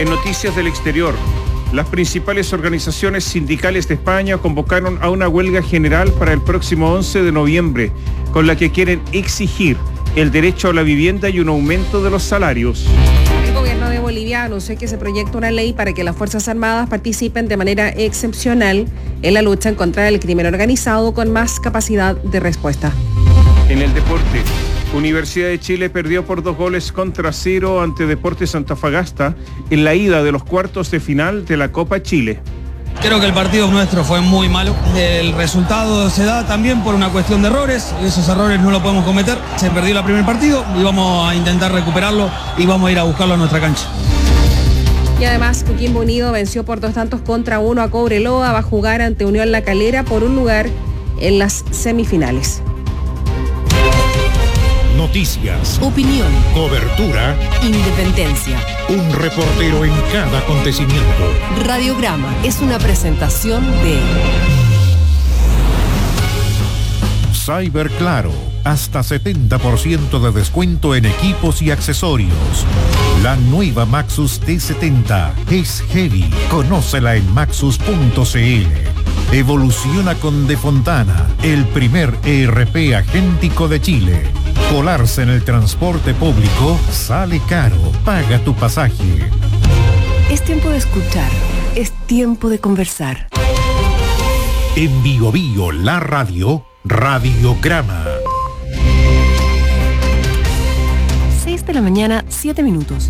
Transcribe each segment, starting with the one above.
En noticias del exterior, las principales organizaciones sindicales de España convocaron a una huelga general para el próximo 11 de noviembre, con la que quieren exigir el derecho a la vivienda y un aumento de los salarios. El gobierno de Bolivia anunció que se proyecta una ley para que las Fuerzas Armadas participen de manera excepcional en la lucha en contra del crimen organizado con más capacidad de respuesta. En el deporte, Universidad de Chile perdió por 2-0 ante Deportes Antofagasta en la ida de los cuartos de final de la Copa Chile. Creo que el partido nuestro fue muy malo. El resultado se da también por una cuestión de errores. Esos errores no los podemos cometer. Se perdió el primer partido y vamos a intentar recuperarlo y vamos a ir a buscarlo a nuestra cancha. Y además, Coquimbo Unido venció por 2-1 a Cobreloa. Va a jugar ante Unión La Calera por un lugar en las semifinales. Noticias, opinión, cobertura, independencia. Un reportero en cada acontecimiento. Radiograma es una presentación de Cyberclaro, hasta 70% de descuento en equipos y accesorios. La nueva Maxus T70 es heavy. Conócela en maxus.cl. Evoluciona con De Fontana, el primer ERP agéntico de Chile. Colarse en el transporte público sale caro. Paga tu pasaje. Es tiempo de escuchar. Es tiempo de conversar. En Bio Bio, la radio, Radiograma. 6 de la mañana, 7 minutos.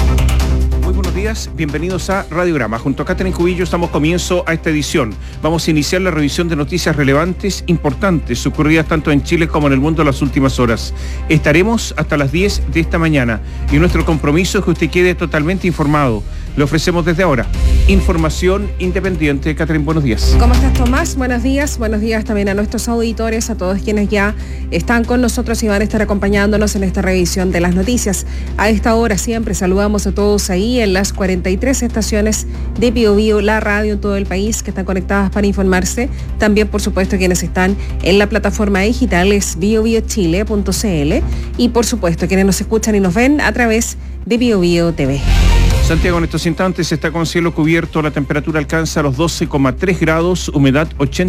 Muy buenos días, bienvenidos a Radiograma. Junto a Catherine Cubillos damos comienzo a esta edición. Vamos a iniciar la revisión de noticias relevantes, importantes, ocurridas tanto en Chile como en el mundo en las últimas horas. Estaremos hasta las 10 de esta mañana y nuestro compromiso es que usted quede totalmente informado. Le ofrecemos desde ahora información independiente. Catherine, buenos días. ¿Cómo estás, Tomás? Buenos días también a nuestros auditores, a todos quienes ya están con nosotros y van a estar acompañándonos en esta revisión de las noticias. A esta hora siempre saludamos a todos ahí en las 43 estaciones de Bio Bio, la radio en todo el país, que están conectadas para informarse. También, por supuesto, quienes están en la plataforma digital es biobiochile.cl y, por supuesto, quienes nos escuchan y nos ven a través de Bio Bio TV. Santiago en estos instantes está con cielo cubierto, la temperatura alcanza los 12,3 grados, humedad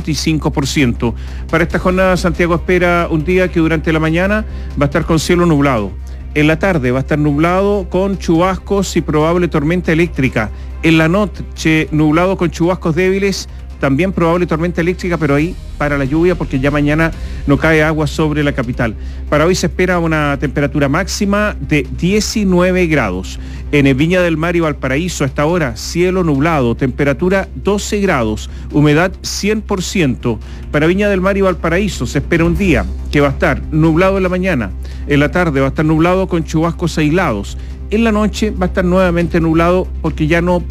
85%. Para esta jornada Santiago espera un día que durante la mañana va a estar con cielo nublado. En la tarde va a estar nublado con chubascos y probable tormenta eléctrica. En la noche nublado con chubascos débiles, también probable tormenta eléctrica, pero ahí para la lluvia porque ya mañana no cae agua sobre la capital. Para hoy se espera una temperatura máxima de 19 grados. En Viña del Mar y Valparaíso hasta ahora cielo nublado, temperatura 12 grados, humedad 100%. Para Viña del Mar y Valparaíso se espera un día que va a estar nublado en la mañana, en la tarde va a estar nublado con chubascos aislados. En la noche va a estar nuevamente nublado porque ya no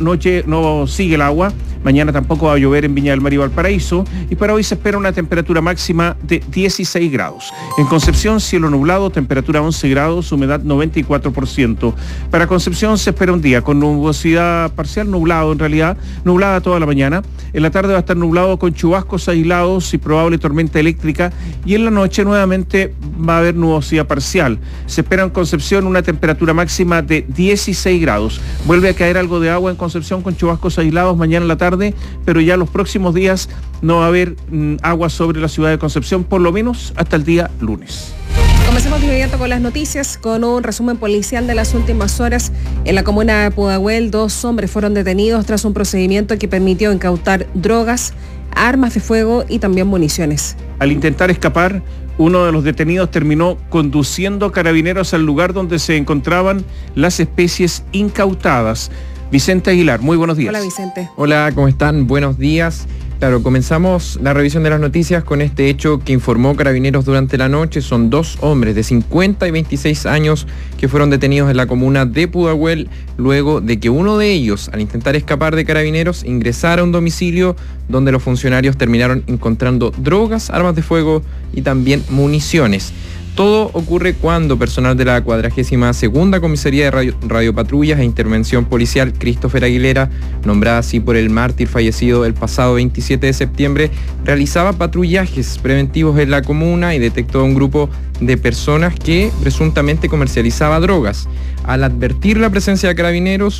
sigue el agua. Mañana tampoco va a llover en Viña del Mar y Valparaíso. Y para hoy se espera una temperatura máxima de 16 grados. En Concepción, cielo nublado, temperatura 11 grados, humedad 94%. Para Concepción se espera un día con nubosidad parcial, nublado en realidad, nublada toda la mañana. En la tarde va a estar nublado con chubascos aislados y probable tormenta eléctrica. Y en la noche nuevamente va a haber nubosidad parcial. Se espera en Concepción una temperatura máxima de 16 grados. Vuelve a caer algo de agua en Concepción con chubascos aislados mañana en la tarde, pero ya los próximos días no va a haber agua sobre la ciudad de Concepción, por lo menos hasta el día lunes. Comencemos de inmediato con las noticias, con un resumen policial de las últimas horas. En la comuna de Pudahuel, 2 hombres fueron detenidos tras un procedimiento que permitió incautar drogas, armas de fuego y también municiones. Al intentar escapar, uno de los detenidos terminó conduciendo carabineros al lugar donde se encontraban las especies incautadas. Vicente Aguilar, muy buenos días. Hola, Vicente. Hola, ¿cómo están? Buenos días. Claro, comenzamos la revisión de las noticias con este hecho que informó Carabineros durante la noche. Son 2 hombres de 50 y 26 años que fueron detenidos en la comuna de Pudahuel luego de que uno de ellos, al intentar escapar de Carabineros, ingresara a un domicilio donde los funcionarios terminaron encontrando drogas, armas de fuego y también municiones. Todo ocurre cuando personal de la 42ª Comisaría de Radiopatrullas e Intervención Policial Christopher Aguilera, nombrada así por el mártir fallecido el pasado 27 de septiembre, realizaba patrullajes preventivos en la comuna y detectó a un grupo de personas que presuntamente comercializaba drogas. Al advertir la presencia de carabineros,